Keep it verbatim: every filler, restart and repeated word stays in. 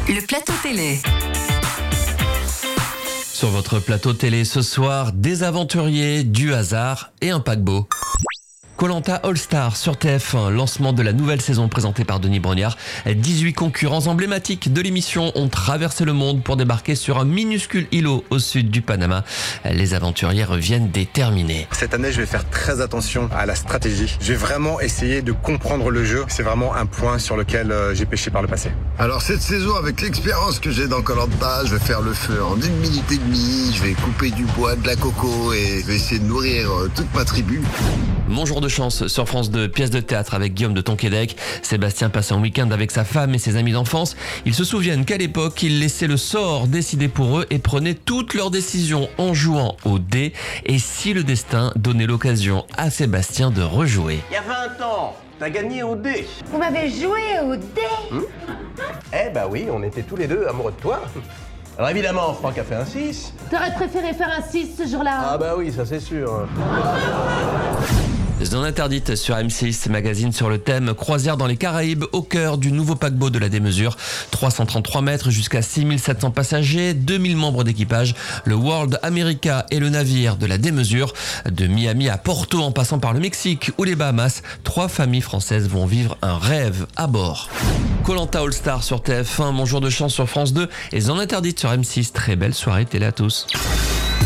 Le plateau télé. Sur votre plateau télé ce soir, des aventuriers, du hasard et un paquebot. Koh-Lanta All Star sur T F un, lancement de la nouvelle saison présentée par Denis Brognard. dix-huit concurrents emblématiques de l'émission ont traversé le monde pour débarquer sur un minuscule îlot au sud du Panama. Les aventuriers reviennent déterminés. Cette année, je vais faire très attention à la stratégie. Je vais vraiment essayer de comprendre le jeu. C'est vraiment un point sur lequel j'ai pêché par le passé. Alors cette saison, avec l'expérience que j'ai dans Koh-Lanta, je vais faire le feu en une minute et demie. Je vais couper du bois, de la coco et je vais essayer de nourrir toute ma tribu. Mon jour de chance sur France deux, pièce de théâtre avec Guillaume de Tonquédec. Sébastien passe un week-end avec sa femme et ses amis d'enfance. Ils se souviennent qu'à l'époque, ils laissaient le sort décider pour eux et prenaient toutes leurs décisions en jouant au dé. Et si le destin donnait l'occasion à Sébastien de rejouer? Il y a vingt ans, t'as gagné au dé. Vous m'avez joué au dé Hum Eh bah oui, on était tous les deux amoureux de toi. Alors évidemment, Franck a fait un six. T'aurais préféré faire un six ce jour-là. Ah bah oui, ça c'est sûr. Zone interdite sur M six, magazine sur le thème croisière dans les Caraïbes au cœur du nouveau paquebot de la Démesure. trois cent trente-trois mètres jusqu'à six mille sept cents passagers, deux mille membres d'équipage. Le World America est le navire de la Démesure. De Miami à Porto en passant par le Mexique ou les Bahamas, trois familles françaises vont vivre un rêve à bord. Koh-Lanta All Star sur T F un, Mon jour de chance sur France deux et Zone interdite sur M six. Très belle soirée télé à tous.